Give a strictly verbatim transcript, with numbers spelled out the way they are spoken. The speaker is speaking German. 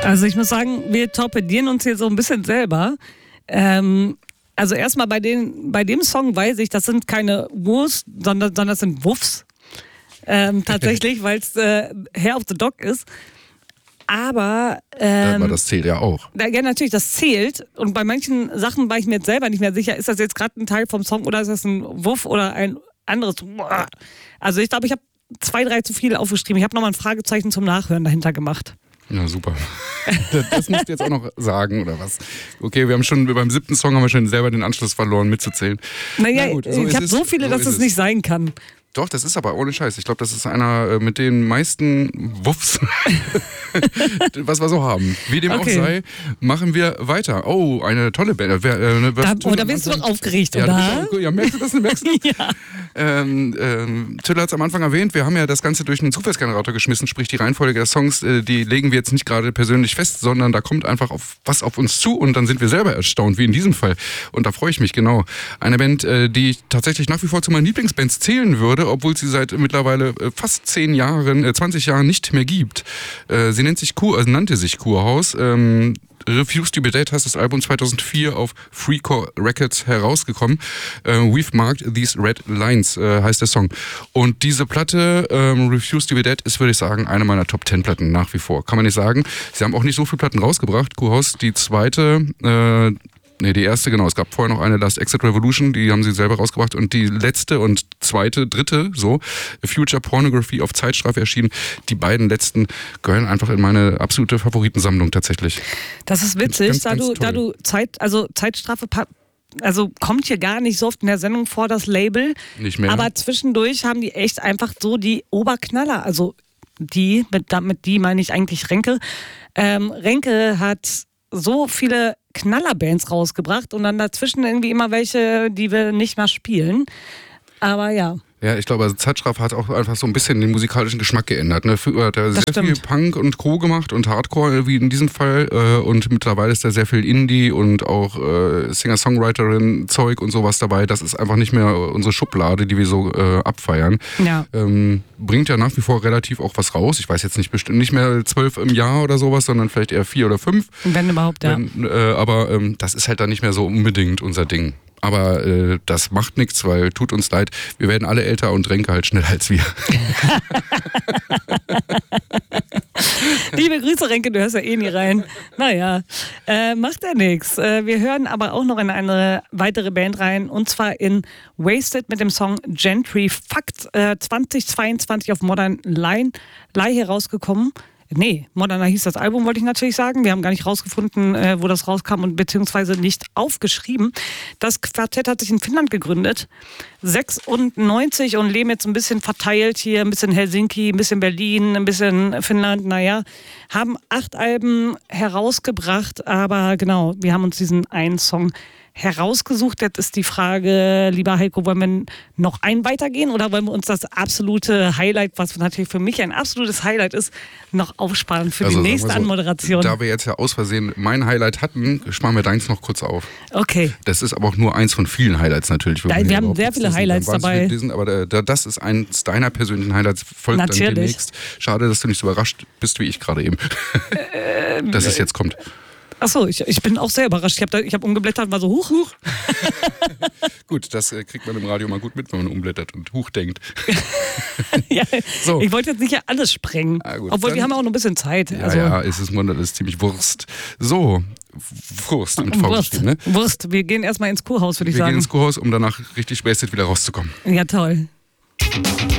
Also ich muss sagen, wir torpedieren uns hier so ein bisschen selber. Ähm, also erstmal bei, den, bei dem Song weiß ich, das sind keine Wurst, sondern, sondern das sind Wuffs. Ähm, tatsächlich, weil es äh, Hair of the Dog ist. Aber, ähm, Aber das zählt ja auch. Ja, natürlich, das zählt. Und bei manchen Sachen war ich mir jetzt selber nicht mehr sicher, ist das jetzt gerade ein Teil vom Song oder ist das ein Wuff oder ein anderes. Also ich glaube, ich habe zwei, drei zu viel aufgeschrieben. Ich habe nochmal ein Fragezeichen zum Nachhören dahinter gemacht. Ja, super. Das, das musst du jetzt auch noch sagen, oder was? Okay, wir haben schon, beim siebten Song haben wir schon selber den Anschluss verloren, mitzuzählen. Naja, Na gut, so ich habe so viele, so dass es nicht sein kann. Doch, das ist aber ohne Scheiß. Ich glaube, das ist einer mit den meisten Wuffs, was wir so haben. Wie dem okay. auch sei, machen wir weiter. Oh, eine tolle Band. Wer, äh, da, oh, da bist du doch aufgeregt, ja, oder? Du, ja, merkst du das? Merkst du? Ja. Ähm, ähm, Till hat es am Anfang erwähnt, wir haben ja das Ganze durch einen Zufallsgenerator geschmissen, sprich die Reihenfolge der Songs, äh, die legen wir jetzt nicht gerade persönlich fest, sondern da kommt einfach auf, was auf uns zu und dann sind wir selber erstaunt, wie in diesem Fall. Und da freue ich mich, genau. Eine Band, äh, die ich tatsächlich nach wie vor zu meinen Lieblingsbands zählen würde, obwohl sie seit mittlerweile fast zehn Jahren, äh, zwanzig Jahren nicht mehr gibt. Äh, sie nennt sich Kur, also nannte sich Kurhaus. Ähm, Refuse to be Dead heißt das Album zweitausendvier auf Freecore Records herausgekommen. Äh, We've Marked These Red Lines äh, heißt der Song. Und diese Platte, ähm, Refuse to be Dead, ist, würde ich sagen, eine meiner Top zehn Platten nach wie vor. Kann man nicht sagen. Sie haben auch nicht so viele Platten rausgebracht. Kurhaus, die zweite, äh, Nee, die erste, genau. Es gab vorher noch eine, Last Exit Revolution, die haben sie selber rausgebracht. Und die letzte und zweite, dritte, so, Future Pornography auf Zeitstrafe erschienen. Die beiden letzten gehören einfach in meine absolute Favoritensammlung tatsächlich. Das ist witzig, ganz, da, ganz du, da du Zeit, also Zeitstrafe, also kommt hier gar nicht so oft in der Sendung vor, das Label. Nicht mehr. Aber zwischendurch haben die echt einfach so die Oberknaller, also die, mit, damit die meine ich eigentlich Renke. Ähm, Renke hat so viele Knallerbands rausgebracht und dann dazwischen irgendwie immer welche, die wir nicht mehr spielen. Aber ja. Ja, ich glaube, also Zeitstrafe hat auch einfach so ein bisschen den musikalischen Geschmack geändert. Ne? Früher hat er sehr stimmt. viel Punk und Co. gemacht und Hardcore, wie in diesem Fall. Äh, und mittlerweile ist da sehr viel Indie und auch äh, Singer-Songwriterin-Zeug und sowas dabei. Das ist einfach nicht mehr unsere Schublade, die wir so äh, abfeiern. Ja. Ähm, bringt ja nach wie vor relativ auch was raus. Ich weiß jetzt nicht bestimmt nicht mehr zwölf im Jahr oder sowas, sondern vielleicht eher vier oder fünf. Wenn überhaupt, ja. Wenn, äh, aber ähm, das ist halt dann nicht mehr so unbedingt unser Ding. Aber äh, das macht nichts, weil tut uns leid, wir werden alle älter und Renke halt schneller als wir. Liebe Grüße, Renke, du hörst ja eh nie rein. Naja, äh, macht ja nichts. Äh, wir hören aber auch noch in eine weitere Band rein, und zwar in Wasted mit dem Song Gentry Fact, äh, zweitausendzweiundzwanzig auf Modern Line, Lie herausgekommen. Nee, Moderner hieß das Album, wollte ich natürlich sagen. Wir haben gar nicht rausgefunden, äh, wo das rauskam und beziehungsweise nicht aufgeschrieben. Das Quartett hat sich in Finnland gegründet. sechsundneunzig und leben jetzt ein bisschen verteilt hier, ein bisschen Helsinki, ein bisschen Berlin, ein bisschen Finnland, naja. Haben acht Alben herausgebracht, aber genau, wir haben uns diesen einen Song herausgesucht. Jetzt ist die Frage, lieber Heiko, wollen wir noch einen weitergehen oder wollen wir uns das absolute Highlight, was natürlich für mich ein absolutes Highlight ist, noch aufsparen für also, die nächste so, Anmoderation? Da wir jetzt ja aus Versehen mein Highlight hatten, sparen wir deins noch kurz auf. Okay. Das ist aber auch nur eins von vielen Highlights natürlich. Da, wir haben sehr viele Highlights dabei. Diesen, aber da, das ist eins deiner persönlichen Highlights, folgt natürlich dann demnächst. Schade, dass du nicht so überrascht bist wie ich gerade eben, ähm, dass es jetzt kommt. Achso, ich, ich bin auch sehr überrascht. Ich habe hab umgeblättert und war so, huch, huch. Gut, das äh, kriegt man im Radio mal gut mit, wenn man umblättert und huch denkt. Ja, so. Ich wollte jetzt nicht alles sprengen. Ah, gut, obwohl, wir haben auch noch ein bisschen Zeit. Ja, also. ja, es ist, das ist ziemlich Wurst. So, Wurst mit V geschrieben, ne? Wurst, wir gehen erstmal ins Kurhaus, würde ich wir sagen. Wir gehen ins Kurhaus, um danach richtig wasted wieder rauszukommen. Ja, toll.